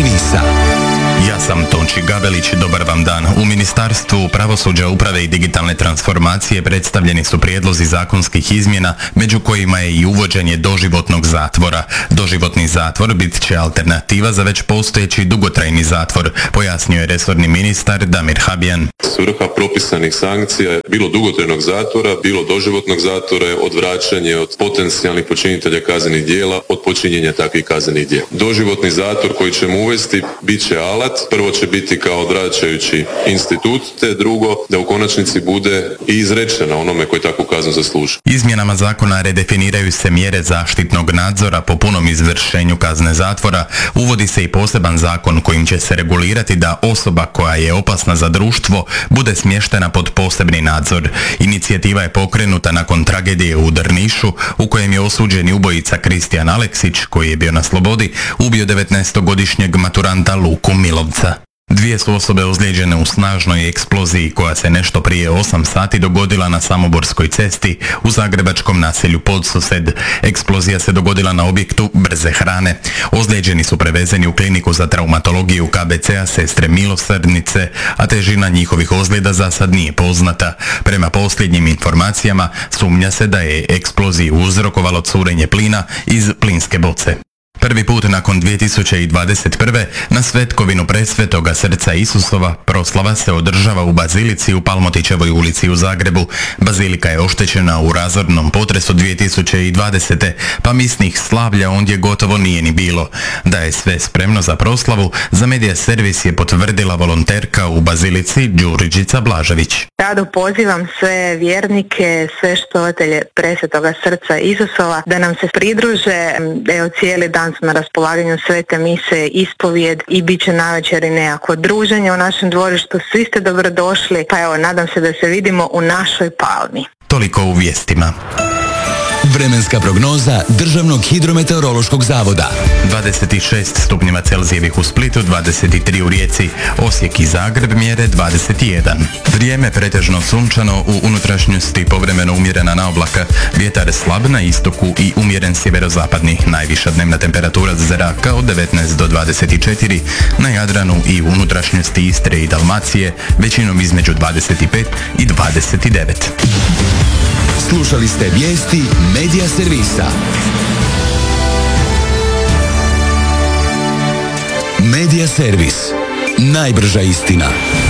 servisa. Ja sam Tonči Gabelić, dobar vam dan. U Ministarstvu pravosuđa, uprave i digitalne transformacije predstavljeni su prijedlozi zakonskih izmjena, među kojima je i uvođenje doživotnog zatvora. Doživotni zatvor bit će alternativa za već postojeći dugotrajni zatvor, pojasnio je resorni ministar Damir Habijan. Svrha propisanih sankcija je bilo dugotrajnog zatvora, bilo doživotnog zatvora, odvraćanje od potencijalnih počinitelja kaznenih djela od počinjenja takvih kaznenih djela. Doživotni zatvor koji ćemo uvesti bit će alat. Prvo će biti kao odvraćajući institut, te drugo da u konačnici bude i izrečena onome koji takvu kaznu zaslužuje. Izmjenama zakona redefiniraju se mjere zaštitnog nadzora po punom izvršenju kazne zatvora. Uvodi se i poseban zakon kojim će se regulirati da osoba koja je opasna za društvo bude smještena pod posebni nadzor. Inicijativa je pokrenuta nakon tragedije u Drnišu u kojem je osuđeni ubojica Kristijan Aleksić, koji je bio na slobodi, ubio 19-godišnjeg maturanta Luku Milovca. Dvije su osobe ozlijeđene u snažnoj eksploziji koja se nešto prije 8 sati dogodila na Samoborskoj cesti u zagrebačkom naselju Podsosed. Eksplozija se dogodila na objektu brze hrane. Ozlijeđeni su prevezeni u kliniku za traumatologiju KBC-a Sestre Milosrdnice, a težina njihovih ozljeda za sad nije poznata. Prema posljednjim informacijama sumnja se da je eksploziju uzrokovalo curenje plina iz plinske boce. Prvi put nakon 2021. na svetkovinu Presvetoga srca Isusova proslava se održava u Bazilici u Palmotićevoj ulici u Zagrebu. Bazilika je oštećena u razornom potresu 2020. pa misnih slavlja ondje gotovo nije ni bilo. Da je sve spremno za proslavu, za Medija servis je potvrdila volonterka u Bazilici Đuriđica Blažević. Rado pozivam sve vjernike, sve štovatelje Presvetoga srca Isusova da nam se pridruže. Evo, cijeli dan su na raspolaganju svete mise, ispovijed i bit će navečer i nekako druženje u našem dvorištu. Svi ste dobrodošli, pa evo, nadam se da se vidimo u našoj palmi. Toliko u vijestima. Vremenska prognoza Državnog hidrometeorološkog zavoda. 26 stupnjeva Celzijevih u Splitu, 23 u Rijeci, Osijek i Zagreb mjere 21. Vrijeme pretežno sunčano, u unutrašnjosti povremeno umjerena naoblaka, vjetar slab na istoku i umjeren sjeverozapadni. Najviša dnevna temperatura zraka od 19 do 24, na Jadranu i u unutrašnjosti Istre i Dalmacije većinom između 25 i 29. Slušali ste vijesti Medija servisa. Medija servis. Najbrža istina.